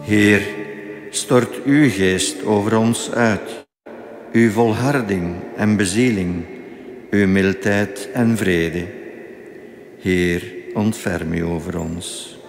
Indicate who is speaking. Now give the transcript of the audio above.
Speaker 1: Heer, stort uw geest over ons uit, uw volharding en bezieling, uw mildheid en vrede. Heer, ontferm u over ons.